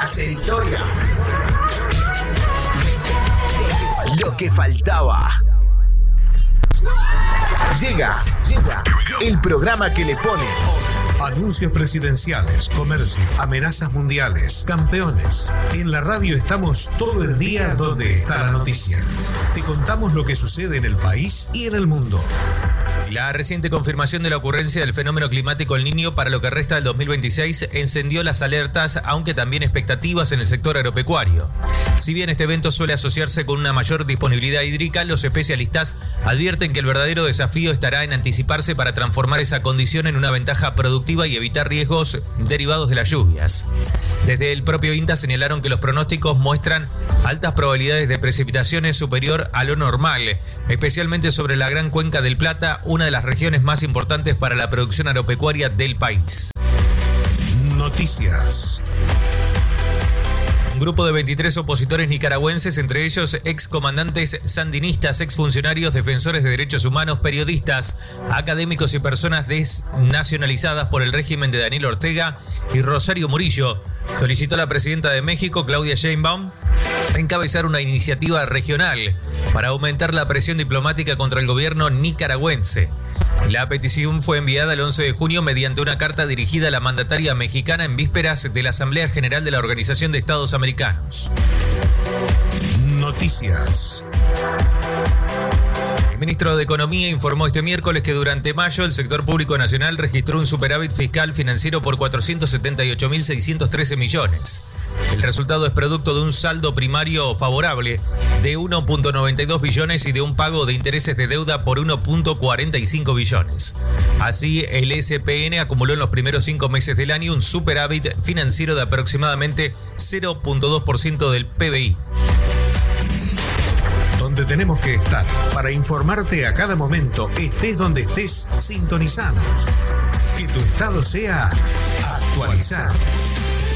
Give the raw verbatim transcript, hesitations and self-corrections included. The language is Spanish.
Hacer historia. Lo que faltaba. Llega, llega el programa que le pone anuncios presidenciales, comercio, amenazas mundiales, campeones. En la radio estamos todo el día donde está la noticia. Te contamos lo que sucede en el país y en el mundo. La reciente confirmación de la ocurrencia del fenómeno climático El Niño para lo que resta del dos mil veintiséis encendió las alertas, aunque también expectativas en el sector agropecuario. Si bien este evento suele asociarse con una mayor disponibilidad hídrica, los especialistas advierten que el verdadero desafío estará en anticiparse para transformar esa condición en una ventaja productiva y evitar riesgos derivados de las lluvias. Desde el propio INTA señalaron que los pronósticos muestran altas probabilidades de precipitaciones superior a lo normal, especialmente sobre la Gran Cuenca del Plata, una de las regiones más importantes para la producción agropecuaria del país. Noticias. Un grupo de veintitrés opositores nicaragüenses, entre ellos excomandantes sandinistas, exfuncionarios, defensores de derechos humanos, periodistas, académicos y personas desnacionalizadas por el régimen de Daniel Ortega y Rosario Murillo, solicitó a la presidenta de México, Claudia Sheinbaum, encabezar una iniciativa regional para aumentar la presión diplomática contra el gobierno nicaragüense. La petición fue enviada el once de junio mediante una carta dirigida a la mandataria mexicana en vísperas de la Asamblea General de la Organización de Estados Americanos. Noticias. El ministro de Economía informó este miércoles que durante mayo el sector público nacional registró un superávit fiscal financiero por cuatrocientos setenta y ocho mil seiscientos trece millones. El resultado es producto de un saldo primario favorable de uno punto noventa y dos billones y de un pago de intereses de deuda por uno punto cuarenta y cinco billones. Así, el S P N acumuló en los primeros cinco meses del año un superávit financiero de aproximadamente cero punto dos por ciento del P B I. Donde tenemos que estar para informarte a cada momento, estés donde estés, sintonizados. Que tu estado sea actualizado.